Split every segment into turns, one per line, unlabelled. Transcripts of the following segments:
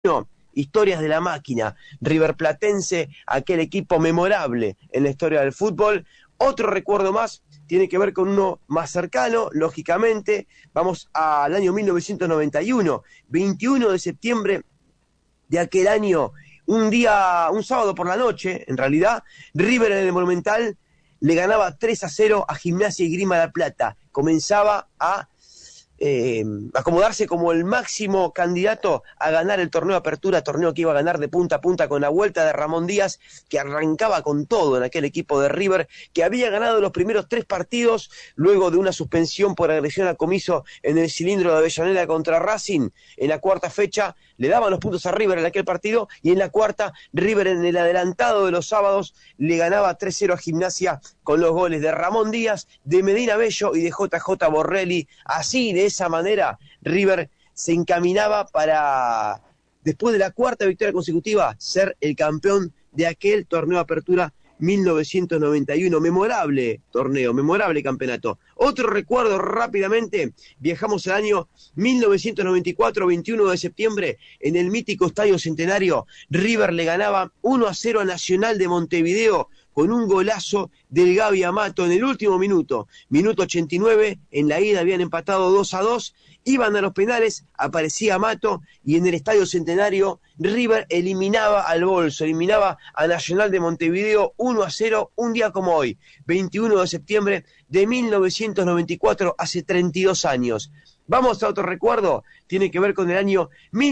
Historias de la máquina, River Platense, aquel equipo memorable en la historia del fútbol. Otro recuerdo más tiene que ver con uno más cercano, lógicamente. Vamos al año 1991, 21 de septiembre de aquel año, un sábado por la noche, en realidad, River en el Monumental le ganaba 3-0 a Gimnasia y Grima de la Plata. Comenzaba a acomodarse como el máximo candidato a ganar el torneo de apertura, torneo que iba a ganar de punta a punta con la vuelta de Ramón Díaz, que arrancaba con todo en aquel equipo de River, que había ganado los primeros 3 partidos, luego de una suspensión por agresión a Comiso en el cilindro de Avellaneda contra Racing. En la cuarta fecha le daban los puntos a River en aquel partido, y en la cuarta, River en el adelantado de los sábados le ganaba 3-0 a Gimnasia con los goles de Ramón Díaz, de Medina Bello y de JJ Borrelli. Así, de esa manera, River se encaminaba para, después de la cuarta victoria consecutiva, ser el campeón de aquel torneo de apertura 1991, memorable torneo, memorable campeonato. Otro recuerdo rápidamente, viajamos al año 1994, 21 de septiembre, en el mítico Estadio Centenario, River le ganaba 1-0 a Nacional de Montevideo, con un golazo del Gaby Amato en el último minuto, minuto 89, en la ida habían empatado 2-2, iban a los penales, aparecía Amato, y en el Estadio Centenario, River eliminaba al Bolso, eliminaba a Nacional de Montevideo 1-0, un día como hoy, 21 de septiembre de 1994, hace 32 años. Vamos a otro recuerdo, tiene que ver con el año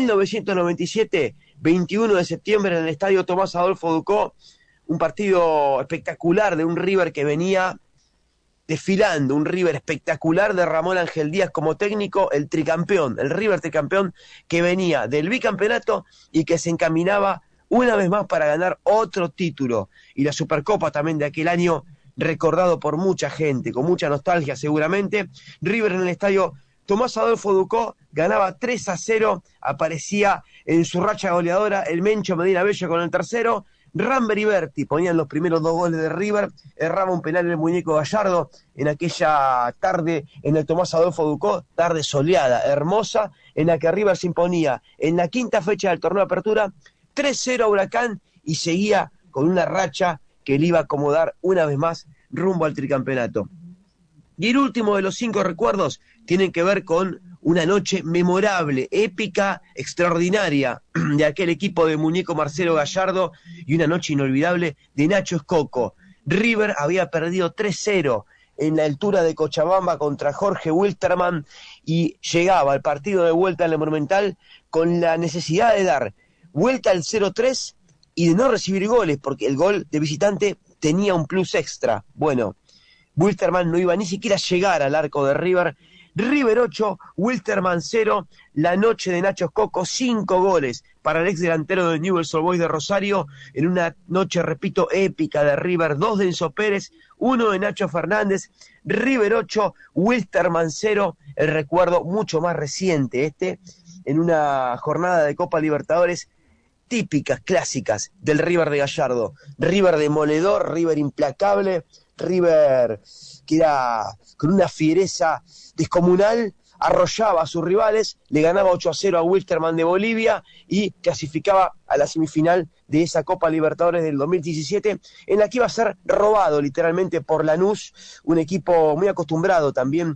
1997, 21 de septiembre, en el Estadio Tomás Adolfo Ducó, un partido espectacular de un River que venía desfilando, un River espectacular de Ramón Ángel Díaz como técnico, el River tricampeón que venía del bicampeonato y que se encaminaba una vez más para ganar otro título. Y la Supercopa también de aquel año, recordado por mucha gente, con mucha nostalgia seguramente. River en el estadio Tomás Adolfo Ducó ganaba 3-0, aparecía en su racha goleadora el Mencho Medina Bello con el tercero, Ramber y Berti ponían los primeros 2 goles de River, erraba un penal el muñeco Gallardo en aquella tarde en el Tomás Adolfo Ducó, tarde soleada, hermosa, en la que River se imponía en la quinta fecha del torneo de apertura, 3-0 a Huracán, y seguía con una racha que le iba a acomodar una vez más rumbo al tricampeonato. Y el último de los 5 recuerdos tienen que ver con una noche memorable, épica, extraordinaria de aquel equipo de muñeco Marcelo Gallardo, y una noche inolvidable de Nacho Escoco. River había perdido 3-0 en la altura de Cochabamba contra Jorge Wilstermann y llegaba al partido de vuelta en el Monumental con la necesidad de dar vuelta al 0-3 y de no recibir goles, porque el gol de visitante tenía un plus extra. Bueno, Wilstermann no iba ni siquiera a llegar al arco de River. River 8, Wilstermann 0, la noche de Nacho Escoco, 5 goles para el ex delantero de Newell's Old Boys de Rosario, en una noche, repito, épica de River, 2 de Enzo Pérez, 1 de Nacho Fernández. River 8, Wilstermann 0, el recuerdo mucho más reciente en una jornada de Copa Libertadores, típicas, clásicas del River de Gallardo. River demoledor, River implacable, River que era con una fiereza descomunal, arrollaba a sus rivales, le ganaba 8-0 a Wilstermann de Bolivia y clasificaba a la semifinal de esa Copa Libertadores del 2017, en la que iba a ser robado literalmente por Lanús, un equipo muy acostumbrado también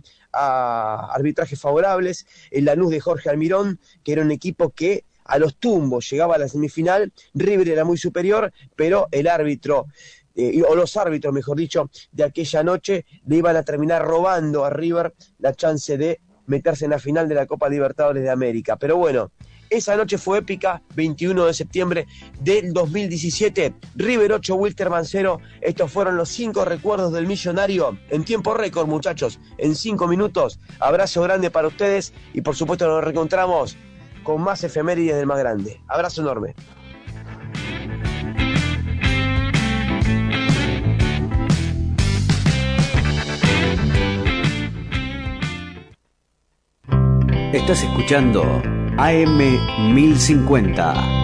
a arbitrajes favorables, el Lanús de Jorge Almirón, que era un equipo que a los tumbos llegaba a la semifinal. River era muy superior, pero el árbitro, o los árbitros, mejor dicho, de aquella noche le iban a terminar robando a River la chance de meterse en la final de la Copa Libertadores de América. Pero bueno, esa noche fue épica, 21 de septiembre del 2017, River 8, Wilstermann 0. Estos fueron los 5 recuerdos del millonario en tiempo récord, muchachos, en 5 minutos. Abrazo grande para ustedes y por supuesto nos reencontramos con más efemérides del más grande. Abrazo enorme.
Estás escuchando AM 1050.